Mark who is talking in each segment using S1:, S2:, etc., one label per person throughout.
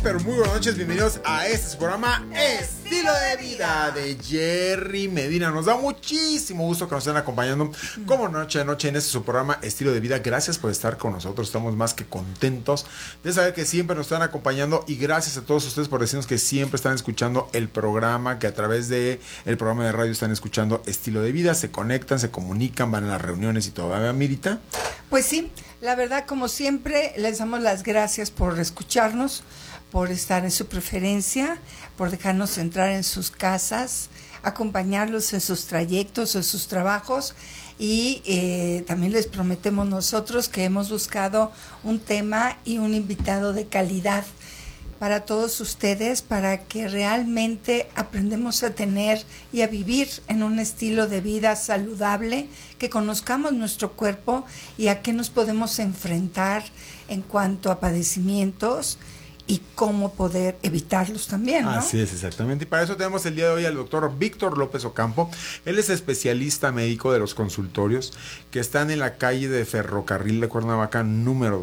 S1: pero muy buenas noches, bienvenidos a este su programa Estilo de Vida de Jerry Medina. Nos da muchísimo gusto que nos estén acompañando como noche a noche en este su programa Estilo de Vida. Gracias por estar con nosotros, estamos más que contentos de saber que siempre nos están acompañando y gracias a todos ustedes por decirnos que siempre están escuchando el programa, que a través de el programa de radio están escuchando Estilo de Vida, se conectan, se comunican, van a las reuniones y todo. ¿Verdad, Mirita?
S2: Pues sí, la verdad, como siempre, les damos las gracias por escucharnos, por estar en su preferencia, por dejarnos entrar en sus casas, acompañarlos en sus trayectos, en sus trabajos y también les prometemos nosotros que hemos buscado un tema y un invitado de calidad para todos ustedes, para que realmente aprendamos a tener y a vivir en un estilo de vida saludable, que conozcamos nuestro cuerpo y a qué nos podemos enfrentar en cuanto a padecimientos y cómo poder evitarlos también, ¿no?
S1: Así es, exactamente. Y para eso tenemos el día de hoy al doctor Víctor López Ocampo. Él es especialista médico de los consultorios que están en la calle de Ferrocarril de Cuernavaca, número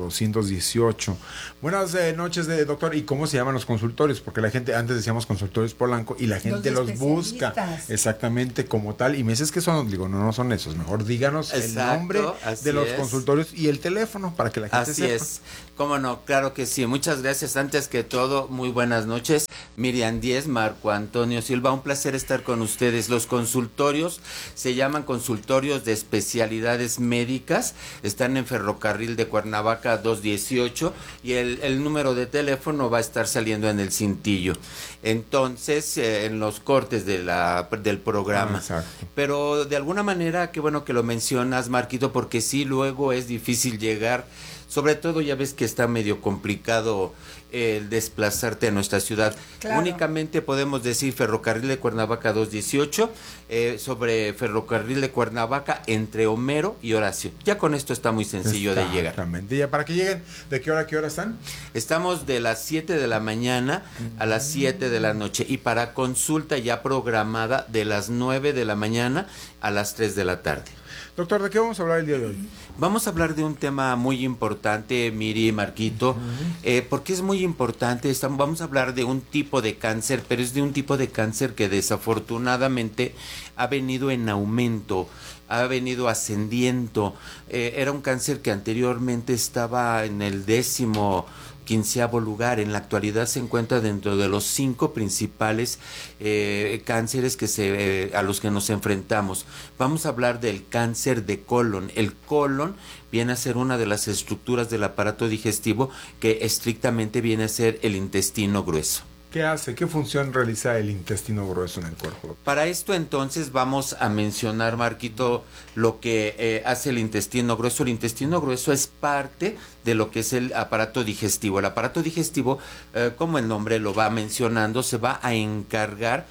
S1: 218. Buenas noches, doctor. ¿Y cómo se llaman los consultorios? Porque la gente, antes decíamos consultorios Polanco, y la gente los busca exactamente como tal. Y me dices que son, digo, no son esos. Mejor díganos el nombre de los consultorios y el teléfono para que la gente sepa. Así es.
S3: Cómo no, claro que sí. Muchas gracias. Antes que todo, muy buenas noches. Miriam Díez, Marco Antonio Silva, un placer estar con ustedes. Los consultorios se llaman consultorios de especialidades médicas. Están en Ferrocarril de Cuernavaca 218 y el número de teléfono va a estar saliendo en el cintillo. Entonces, en los cortes del programa.
S1: Exacto.
S3: Pero de alguna manera, qué bueno que lo mencionas, Marquito, porque sí, luego es difícil llegar. Sobre todo ya ves que está medio complicado el desplazarte a nuestra ciudad. Claro. Únicamente podemos decir Ferrocarril de Cuernavaca 218, sobre Ferrocarril de Cuernavaca entre Homero y Horacio. Ya con esto está muy sencillo de llegar.
S1: Exactamente. ¿Ya para que lleguen? ¿De qué hora a qué hora están?
S3: Estamos de las 7 de la mañana a las 7 de la noche y para consulta ya programada de las 9 de la mañana a las 3 de la tarde.
S1: Doctor, ¿de qué vamos a hablar el día de hoy?
S3: Vamos a hablar de un tema muy importante, Miri, Marquito, porque es muy importante. Vamos a hablar de un tipo de cáncer, pero es de un tipo de cáncer que desafortunadamente ha venido en aumento, ha venido ascendiendo. Era un cáncer que anteriormente estaba en el 15º lugar. En la actualidad se encuentra dentro de los 5 principales cánceres a los que nos enfrentamos. Vamos a hablar del cáncer de colon. El colon viene a ser una de las estructuras del aparato digestivo que estrictamente viene a ser el intestino grueso.
S1: ¿Qué hace? ¿Qué función realiza el intestino grueso en el cuerpo?
S3: Para esto entonces vamos a mencionar, Marquito, lo que hace el intestino grueso. El intestino grueso es parte de lo que es el aparato digestivo. El aparato digestivo, como el nombre lo va mencionando, se va a encargar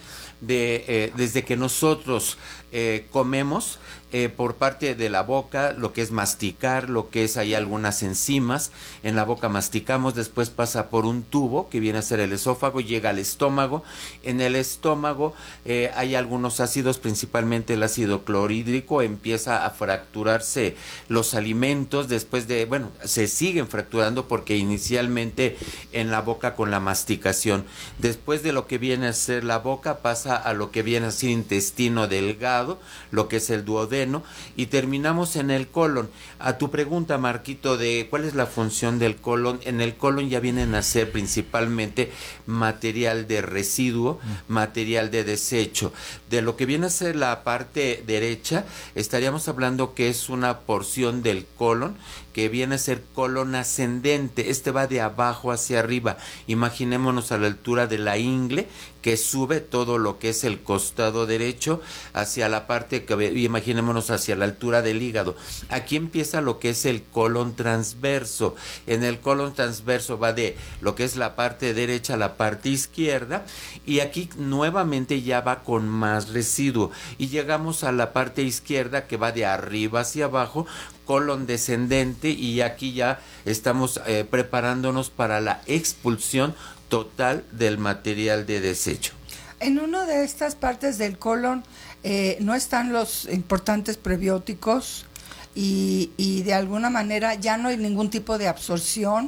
S3: de, desde que nosotros comemos, por parte de la boca, lo que es masticar, lo que es, hay algunas enzimas, en la boca masticamos, después pasa por un tubo que viene a ser el esófago, llega al estómago, en el estómago hay algunos ácidos, principalmente el ácido clorhídrico, empieza a fracturarse los alimentos, después de, se siguen fracturando porque inicialmente en la boca con la masticación, después de lo que viene a ser la boca pasa a lo que viene a ser intestino delgado, lo que es el duodeno, y terminamos en el colon. A tu pregunta, Marquito, de cuál es la función del colon, en el colon ya vienen a ser principalmente material de residuo, material de desecho. De lo que viene a ser la parte derecha, estaríamos hablando que es una porción del colon que viene a ser colon ascendente. Este va de abajo hacia arriba. Imaginémonos a la altura de la ingle, que sube todo lo que es el costado derecho hacia la parte que imaginémonos hacia la altura del hígado. Aquí empieza lo que es el colon transverso. En el colon transverso va de lo que es la parte derecha a la parte izquierda y aquí nuevamente ya va con más residuo y llegamos a la parte izquierda que va de arriba hacia abajo, colon descendente, y aquí ya estamos preparándonos para la expulsión total del material de desecho.
S2: En una de estas partes del colon no están los importantes prebióticos y de alguna manera ya no hay ningún tipo de absorción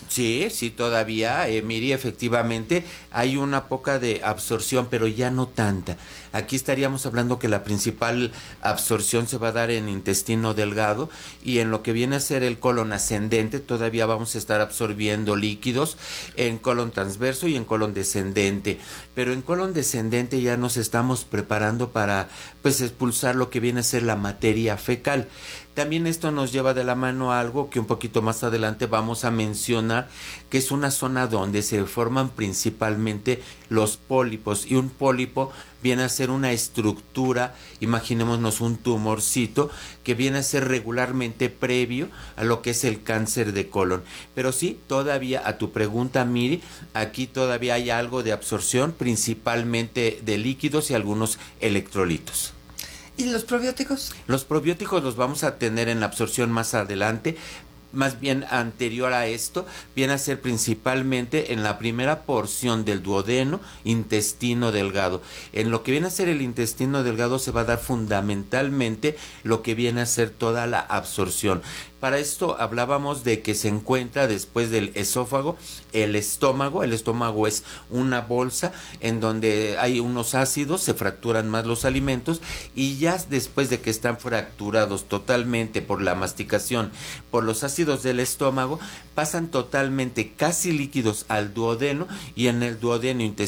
S3: Sí, sí, todavía, Miri, efectivamente, hay una poca de absorción, pero ya no tanta. Aquí estaríamos hablando que la principal absorción se va a dar en intestino delgado y en lo que viene a ser el colon ascendente todavía vamos a estar absorbiendo líquidos en colon transverso y en colon descendente. Pero en colon descendente ya nos estamos preparando para pues expulsar lo que viene a ser la materia fecal. También esto nos lleva de la mano a algo que un poquito más adelante vamos a mencionar, que es una zona donde se forman principalmente los pólipos, y un pólipo viene a ser una estructura, imaginémonos un tumorcito, que viene a ser regularmente previo a lo que es el cáncer de colon. Pero sí, todavía a tu pregunta, Miri, aquí todavía hay algo de absorción, principalmente de líquidos y algunos electrolitos.
S2: ¿Y los probióticos?
S3: Los probióticos los vamos a tener en la absorción más adelante, más bien anterior a esto, viene a ser principalmente en la primera porción del duodeno, intestino delgado. En lo que viene a ser el intestino delgado se va a dar fundamentalmente lo que viene a ser toda la absorción. Para esto hablábamos de que se encuentra después del esófago el estómago. El estómago es una bolsa en donde hay unos ácidos, se fracturan más los alimentos y ya después de que están fracturados totalmente por la masticación, por los ácidos del estómago, pasan totalmente casi líquidos al duodeno y en el duodeno